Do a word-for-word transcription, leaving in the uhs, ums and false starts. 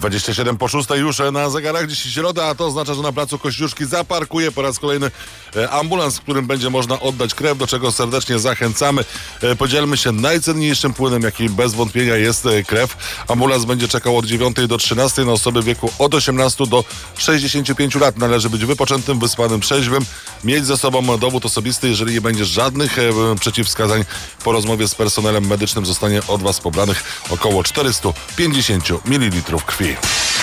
dwadzieścia siedem po szóstej już na zegarach, dziś środa, a to oznacza, że na placu Kościuszki zaparkuje po raz kolejny ambulans, w którym będzie można oddać krew, do czego serdecznie zachęcamy. Podzielmy się najcenniejszym płynem, jaki bez wątpienia jest krew. Ambulans będzie czekał od dziewiątej do trzynastej na osoby w wieku od osiemnastu do sześćdziesięciu pięciu lat. Należy być wypoczętym, wyspanym, trzeźwym, mieć ze sobą dowód osobisty. Jeżeli nie będzie żadnych przeciwwskazań, po rozmowie z personelem medycznym zostanie od Was pobranych około czterysta pięćdziesiąt mililitrów krwi.